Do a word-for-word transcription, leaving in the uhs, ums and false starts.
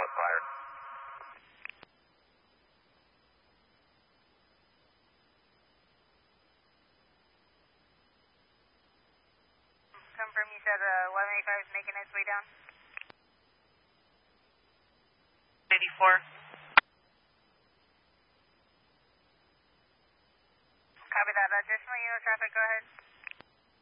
shots fired. Confirm you said uh, eleven eighty-five is making its way down. eighty-four. Copy that. Additional unit traffic, go ahead.